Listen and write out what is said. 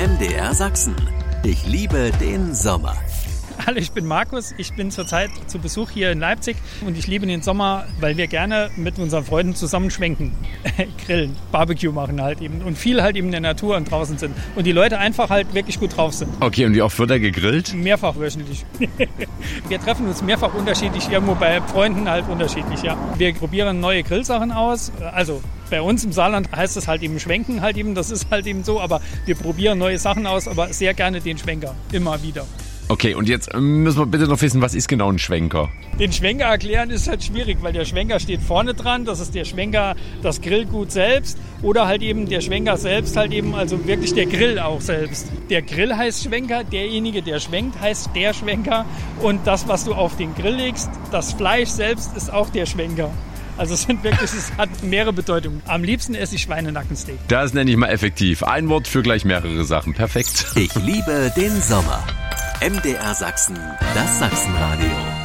MDR Sachsen. Ich liebe den Sommer. Hallo, ich bin Markus. Ich bin zurzeit zu Besuch hier in Leipzig und ich liebe den Sommer, weil wir gerne mit unseren Freunden zusammen schwenken, grillen, Barbecue machen halt eben und viel halt eben in der Natur und draußen sind und die Leute einfach halt wirklich gut drauf sind. Okay, und wie oft wird da gegrillt? Mehrfach wöchentlich. Wir treffen uns mehrfach unterschiedlich, irgendwo bei Freunden halt unterschiedlich, ja. Wir probieren neue Grillsachen aus, also bei uns im Saarland heißt es halt eben Schwenken halt eben, das ist halt eben so, aber wir probieren neue Sachen aus, aber sehr gerne den Schwenker, immer wieder. Okay, und jetzt müssen wir bitte noch wissen, was ist genau ein Schwenker? Den Schwenker erklären ist halt schwierig, weil der Schwenker steht vorne dran, das ist der Schwenker, das Grillgut selbst oder halt eben der Schwenker selbst halt eben, also wirklich der Grill auch selbst. Der Grill heißt Schwenker, derjenige, der schwenkt, heißt der Schwenker und das, was du auf den Grill legst, das Fleisch selbst ist auch der Schwenker. Also es hat mehrere Bedeutungen. Am liebsten esse ich Schweinenackensteak. Das nenne ich mal effektiv. Ein Wort für gleich mehrere Sachen. Perfekt. Ich liebe den Sommer. MDR Sachsen, das Sachsenradio.